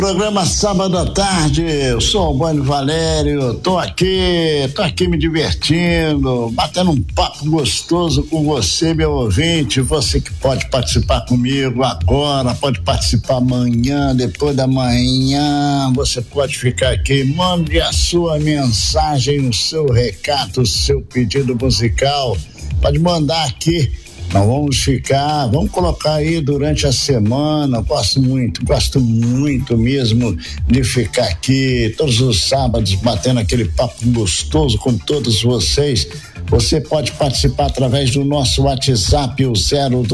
Programa Sábado à Tarde, eu sou o Albano Valério, tô aqui me divertindo, batendo um papo gostoso com você, meu ouvinte, você que pode participar comigo agora, pode participar amanhã, depois da manhã, você pode ficar aqui, mande a sua mensagem, o seu recado, o seu pedido musical, pode mandar aqui. Nós vamos colocar aí durante a semana, gosto muito mesmo de ficar aqui todos os sábados batendo aquele papo gostoso com todos vocês. Você pode participar através do nosso WhatsApp, o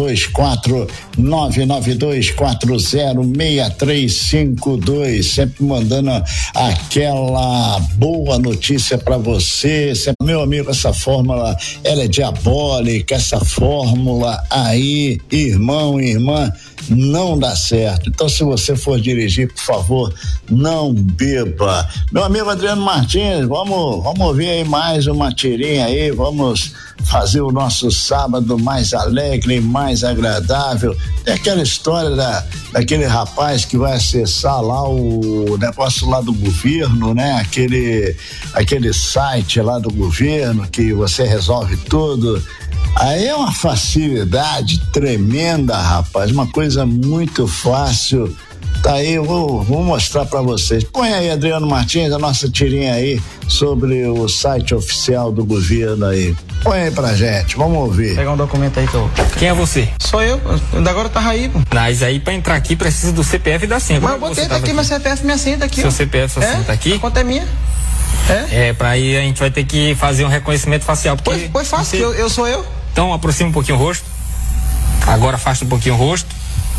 024-992406352, sempre mandando aquela boa notícia para você. Meu amigo, essa fórmula, ela é diabólica, essa fórmula aí, irmão e irmã, não dá certo. Então, se você for dirigir, por favor, não beba. Meu amigo Adriano Martins, vamos ouvir aí mais uma tirinha aí, vamos fazer o nosso sábado mais alegre e mais agradável. Tem aquela história daquele rapaz que vai acessar lá o negócio lá do governo, né? Aquele site lá do governo que você resolve tudo. Aí é uma facilidade tremenda, rapaz, uma coisa muito fácil. Tá aí, eu vou mostrar para vocês. Põe aí, Adriano Martins, a nossa tirinha aí sobre o site oficial do governo aí. Põe aí pra gente, vamos ouvir. Pegar um documento aí que eu... Quem é você? Sou eu, agora tá aí, pô. Mas aí pra entrar aqui precisa do CPF e da senha. Mas eu botei aqui, meu CPF, minha senha tá aqui. Seu CPF, sua senha tá aqui? A conta é minha. Pra aí a gente vai ter que fazer um reconhecimento facial. Pois faço, eu sou eu. Então aproxima um pouquinho o rosto. Agora afasta um pouquinho o rosto.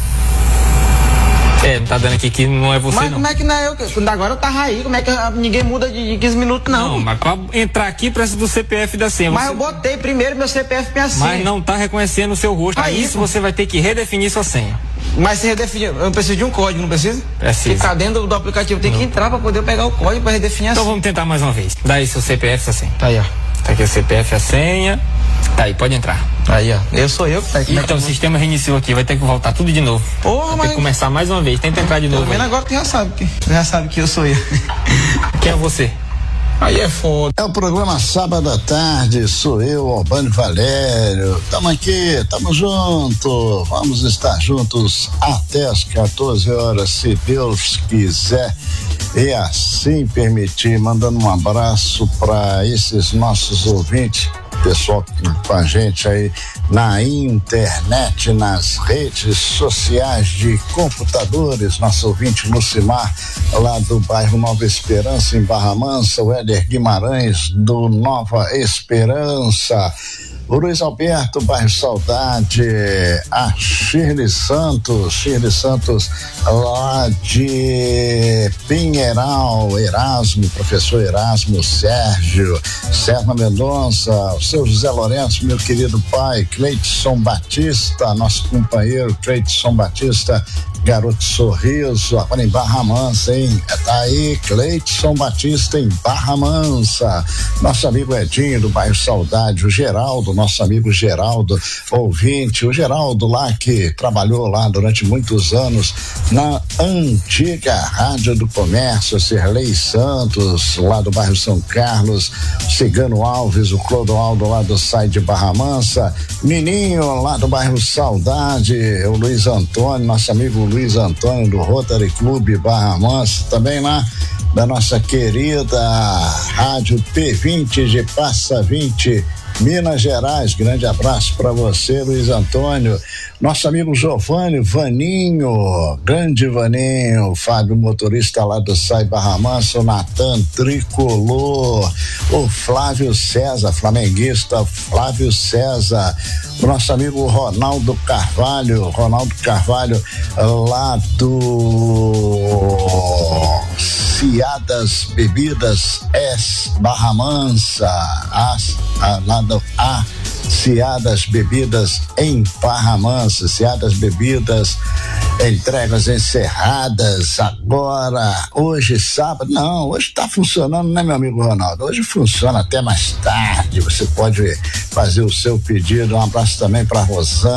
Não tá dando aqui que não é você. Mas não. Como é que não é eu? Agora eu tava aí, como é que ninguém muda de 15 minutos, não? Não, mas pra entrar aqui precisa do CPF e da senha. Mas eu botei primeiro meu CPF e minha senha. Mas não tá reconhecendo o seu rosto. Aí isso você vai ter que redefinir sua senha. Mas se redefinir, eu preciso de um código, não precisa? Precisa. Que tá dentro do aplicativo, tem que entrar pra poder pegar o código pra redefinir a senha. Então vamos tentar mais uma vez. Dá aí seu CPF e sua senha. Tá aí, ó. Tá aqui o CPF e a senha. Tá aí, pode entrar. Aí, ó. Eu sou eu que tá aqui. Então o sistema reiniciou aqui, vai ter que voltar tudo de novo. Porra, vai ter que começar mais uma vez, tenta entrar de novo. Pelo menos agora tu já sabe que eu sou eu. Quem é você? Aí é foda. É o programa Sábado à Tarde, sou eu, Albano Valério. Tamo aqui, tamo junto. Vamos estar juntos até as 14 horas, se Deus quiser e assim permitir. Mandando um abraço para esses nossos ouvintes, pessoal com a gente aí na internet, nas redes sociais de computadores, nosso ouvinte Lucimar, lá do bairro Nova Esperança, em Barra Mansa, o Éder Guimarães, do Nova Esperança, o Luiz Alberto, bairro Saudade, a Shirley Santos lá de Pinheiral, Erasmo, professor Erasmo, Sérgio Mendonça, o seu José Lourenço, meu querido pai, Cleidson Batista, nosso companheiro Cleidson Batista, garoto sorriso, agora em Barra Mansa, hein? Tá aí, Cleidson Batista em Barra Mansa, nosso amigo Edinho do bairro Saudade, o Geraldo, nosso amigo Geraldo, ouvinte, o Geraldo lá que trabalhou lá durante muitos anos na antiga Rádio do Comércio, Cirlei Santos, lá do bairro São Carlos, o Cigano Alves, o Clodoaldo lá do SAI de Barra Mansa, Nininho lá do bairro Saudade, o Luiz Antônio, nosso amigo Luiz Antônio do Rotary Clube Barra Mansa, também lá da nossa querida Rádio P20 de Passa 20, Minas Gerais. Grande abraço para você, Luiz Antônio. Nosso amigo Giovanni, Vaninho, grande Vaninho, Fábio, motorista lá do SAI Barra Mansa, o Natan Tricolor, o Flávio César, flamenguista Flávio César, o nosso amigo Ronaldo Carvalho lá do Ciadas Bebidas Barra Mansa, lá do Ciadas Bebidas em Barra Mansa, Ciadas Bebidas, entregas encerradas agora, hoje sábado, não, hoje tá funcionando, né, meu amigo Ronaldo? Hoje funciona até mais tarde, você pode fazer o seu pedido. Um abraço também para Rosana.